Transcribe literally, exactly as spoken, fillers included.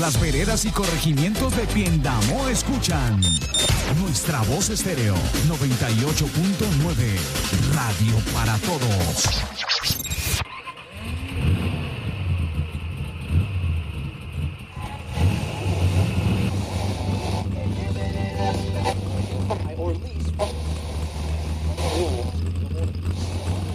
Las veredas y corregimientos de Piendamó escuchan Nuestra Voz Estéreo noventa y ocho punto nueve, Radio para Todos.